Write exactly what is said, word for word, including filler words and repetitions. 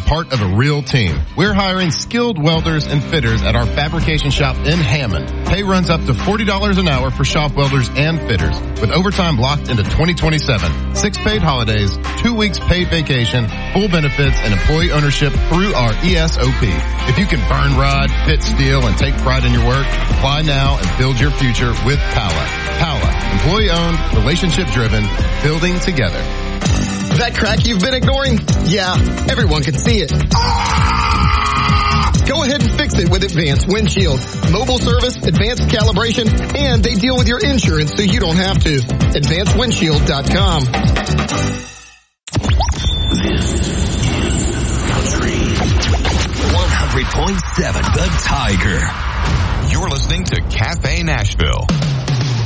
part of a real team. We're hiring skilled welders and fitters at our fabrication shop in Hammond. Pay runs up to forty dollars an hour for shop welders and fitters, with overtime locked into twenty twenty-seven. Six paid holidays, two weeks paid vacation, full benefits, and employee ownership through our E S O P. If you can burn rod, fit steel, and take pride in your work, apply now and build your future with Pala. Pala, employee-owned, relationship-driven, building together. That crack you've been ignoring? Yeah, everyone can see it. Ah! Go ahead and fix it with Advanced Windshield. Mobile service, advanced calibration, and they deal with your insurance so you don't have to. advanced windshield dot com. This is Country one hundred point seven The Tiger. You're listening to Cafe Nashville.